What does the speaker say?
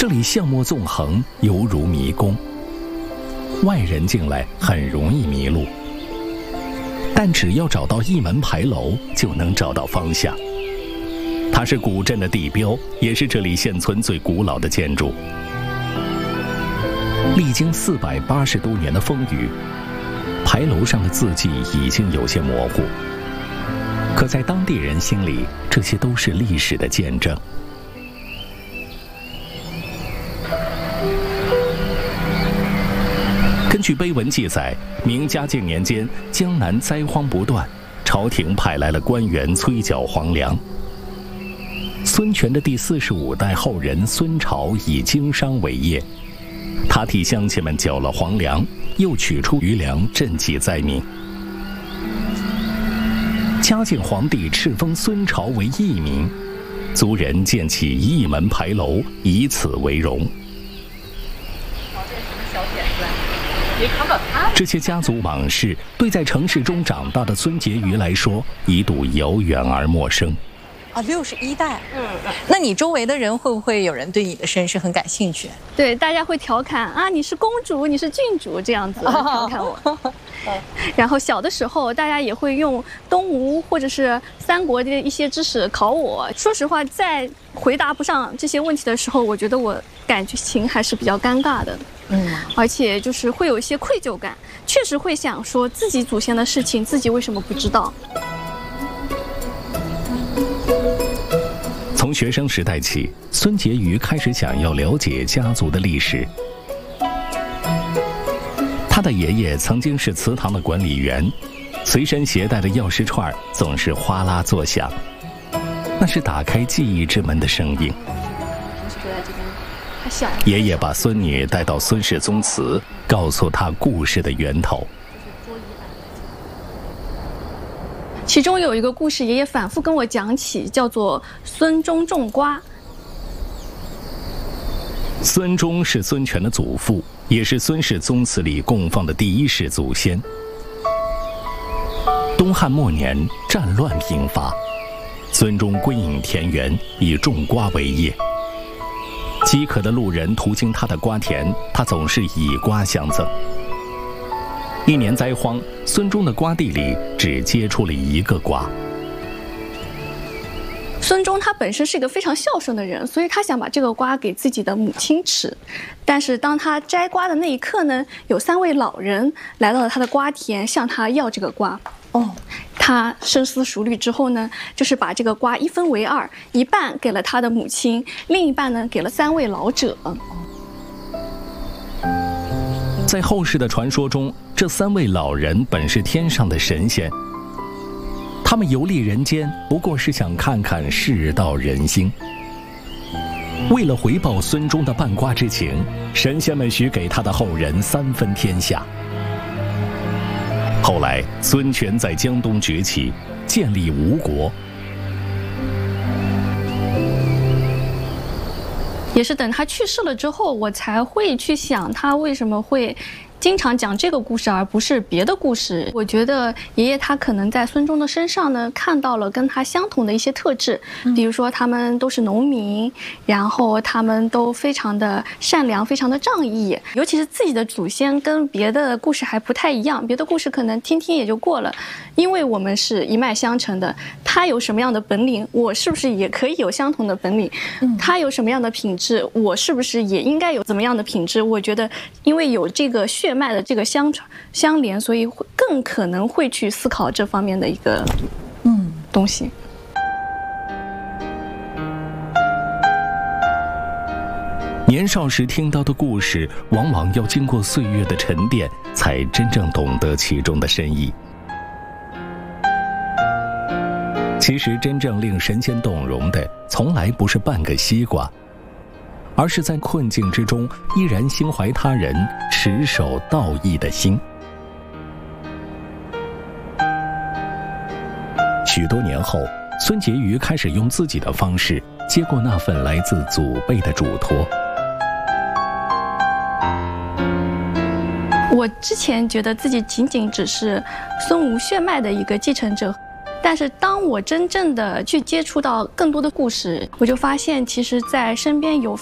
这里巷陌纵横，犹如迷宫，外人进来很容易迷路，但只要找到一门牌楼，就能找到方向。它是古镇的地标，也是这里现存最古老的建筑。历经480多年的风雨，牌楼上的字迹已经有些模糊，可在当地人心里，这些都是历史的见证。根据碑文记载，明嘉靖年间，江南灾荒不断，朝廷派来了官员催缴皇粮。孙权的第45代后人孙朝以经商为业，他替乡亲们缴了皇粮，又取出余粮赈济灾民。嘉靖皇帝敕封孙朝为义民，族人建起义门牌楼，以此为荣。这些家族往事，对在城市中长大的孙婕妤来说，一度遥远而陌生。 61代，那你周围的人会不会有人对你的身世很感兴趣？ 对，大家会调侃啊，你是公主，你是郡主这样子调侃我。然后小的时候，大家也会用东吴或者是三国的一些知识考我。说实话，在回答不上这些问题的时候，我觉得我感情还是比较尴尬的。而且就是会有一些愧疚感，确实会想说自己祖先的事情，自己为什么不知道？ 从学生时代起，孙婕妤开始想要了解家族的历史。他的爷爷曾经是祠堂的管理员，随身携带的钥匙串总是哗啦作响，那是打开记忆之门的声音。爷爷把孙女带到孙氏宗祠，告诉她故事的源头。 其中有一个故事，爷爷反复跟我讲起，叫做孙忠种瓜。 孙忠是孙权的祖父，也是孙氏宗祠里供奉的第一世祖先。东汉末年，战乱频发，孙忠归隐田园，以种瓜为业。饥渴的路人途经他的瓜田，他总是以瓜相赠。一年灾荒，孙忠的瓜地里只结出了一个瓜。 孙忠他本身是一个非常孝顺的人，所以他想把这个瓜给自己的母亲吃。但是当他摘瓜的那一刻呢，有3位老人来到了他的瓜田，向他要这个瓜。他深思熟虑之后呢，就是把这个瓜一分为2，一半给了他的母亲，另一半呢给了3位老者。 在后世的传说中，这3位老人本是天上的神仙，他们游历人间，不过是想看看世道人心。为了回报孙忠的半瓜之情，神仙们许给他的后人3分天下。后来，孙权在江东崛起，建立吴国。 也是等他去世了之后，我才会去想他为什么会经常讲这个故事，而不是别的故事。我觉得爷爷他可能在孙忠的身上呢，看到了跟他相同的一些特质，比如说他们都是农民，然后他们都非常的善良，非常的仗义。尤其是自己的祖先跟别的故事还不太一样，别的故事可能听听也就过了，因为我们是一脉相承的。他有什么样的本领，我是不是也可以有相同的本领？他有什么样的品质，我是不是也应该有怎么样的品质？我觉得，因为有这个血脉的这个相连，所以更可能会去思考这方面的一个东西。 年少时听到的故事，往往要经过岁月的沉淀，才真正懂得其中的深意。其实真正令神仙动容的，从来不是半个西瓜，而是在困境之中依然心怀他人、持守道义的心。许多年后，孙婕妤开始用自己的方式接过那份来自祖辈的嘱托。 我之前觉得自己仅仅只是孙吴血脉的一个继承者，但是当我真正的去接触到更多的故事，我就发现其实在身边有